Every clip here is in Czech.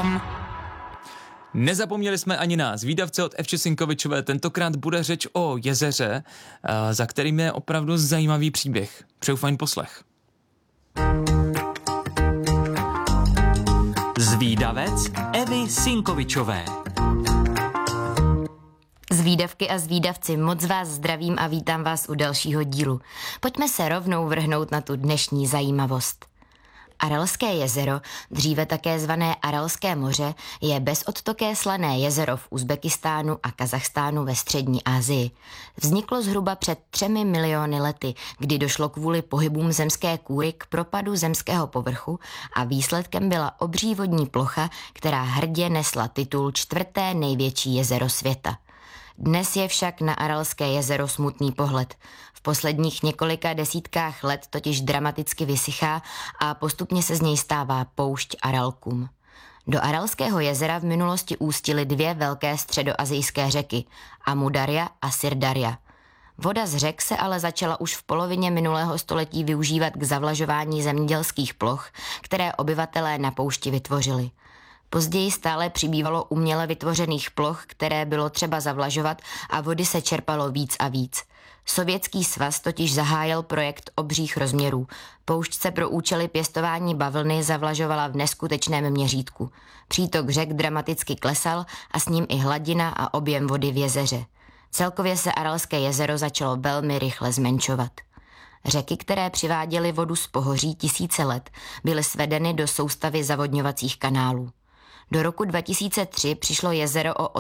Nezapomněli jsme ani nás. Vídavce od Evče Sinkovičové. Tentokrát bude řeč o jezeře, za kterým je opravdu zajímavý příběh. Přeju fajn poslech. Zvídavec Evy Sinkovičové. Zvídavky a zvídavci, moc vás zdravím a vítám vás u dalšího dílu. Pojďme se rovnou vrhnout na tu dnešní zajímavost. Aralské jezero, dříve také zvané Aralské moře, je bezodtoké slané jezero v Uzbekistánu a Kazachstánu ve střední Asii. Vzniklo zhruba před 3 miliony lety, kdy došlo kvůli pohybům zemské kůry k propadu zemského povrchu a výsledkem byla obří vodní plocha, která hrdě nesla titul 4. největší jezero světa. Dnes je však na Aralské jezero smutný pohled. V posledních několika desítkách let totiž dramaticky vysychá a postupně se z něj stává poušť Aralkum. Do Aralského jezera v minulosti ústily 2 velké středoasijské řeky, Amu Darja a Sir Darja. Voda z řek se ale začala už v polovině minulého století využívat k zavlažování zemědělských ploch, které obyvatelé na poušti vytvořili. Později stále přibývalo uměle vytvořených ploch, které bylo třeba zavlažovat a vody se čerpalo víc a víc. Sovětský svaz totiž zahájil projekt obřích rozměrů. Poušť se pro účely pěstování bavlny zavlažovala v neskutečném měřítku. Přítok řek dramaticky klesal a s ním i hladina a objem vody v jezeře. Celkově se Aralské jezero začalo velmi rychle zmenšovat. Řeky, které přiváděly vodu z pohoří tisíce let, byly svedeny do soustavy zavodňovacích kanálů. Do roku 2003 přišlo jezero o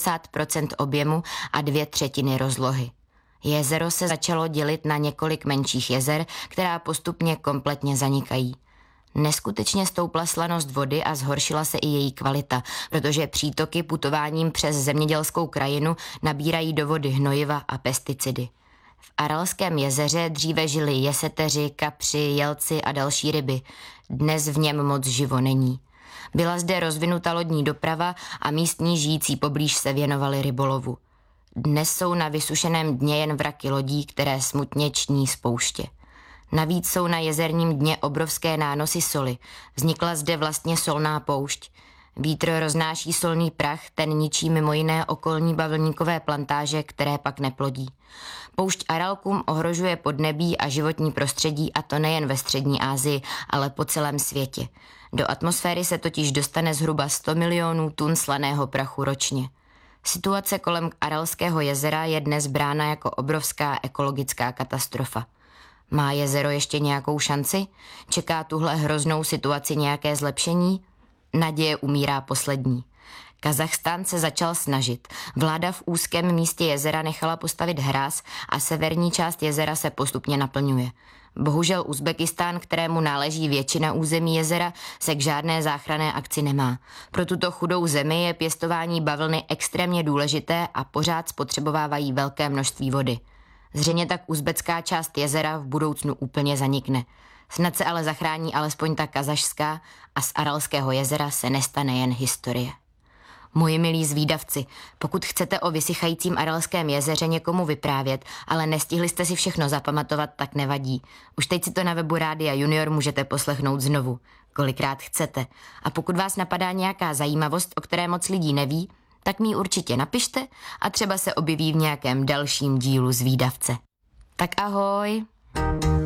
80% objemu a 2/3 rozlohy. Jezero se začalo dělit na několik menších jezer, která postupně kompletně zanikají. Neskutečně stoupla slanost vody a zhoršila se i její kvalita, protože přítoky putováním přes zemědělskou krajinu nabírají do vody hnojiva a pesticidy. V Aralském jezeře dříve žili jeseteři, kapři, jelci a další ryby. Dnes v něm moc živo není. Byla zde rozvinuta lodní doprava a místní žijící poblíž se věnovali rybolovu. Dnes jsou na vysušeném dně jen vraky lodí, které smutně ční z pouště. Navíc jsou na jezerním dně obrovské nánosy soli. Vznikla zde vlastně solná poušť. Vítr roznáší solný prach, ten ničí mimo jiné okolní bavlníkové plantáže, které pak neplodí. Poušť Aralkum ohrožuje podnebí a životní prostředí, a to nejen ve střední Asii, ale po celém světě. Do atmosféry se totiž dostane zhruba 100 milionů tun slaného prachu ročně. Situace kolem Aralského jezera je dnes brána jako obrovská ekologická katastrofa. Má jezero ještě nějakou šanci? Čeká tuhle hroznou situaci nějaké zlepšení? Naděje umírá poslední. Kazachstán se začal snažit. Vláda v úzkém místě jezera nechala postavit hráz a severní část jezera se postupně naplňuje. Bohužel Uzbekistán, kterému náleží většina území jezera, se k žádné záchranné akci nemá. Pro tuto chudou zemi je pěstování bavlny extrémně důležité a pořád spotřebovávají velké množství vody. Zřejmě tak uzbecká část jezera v budoucnu úplně zanikne. Snad se ale zachrání alespoň ta kazašská a z Aralského jezera se nestane jen historie. Moji milí zvídavci, pokud chcete o vysychajícím Aralském jezeře někomu vyprávět, ale nestihli jste si všechno zapamatovat, tak nevadí. Už teď si to na webu Rádia Junior můžete poslechnout znovu, kolikrát chcete. A pokud vás napadá nějaká zajímavost, o které moc lidí neví, tak mi ji určitě napište a třeba se objeví v nějakém dalším dílu Zvídavce. Tak ahoj!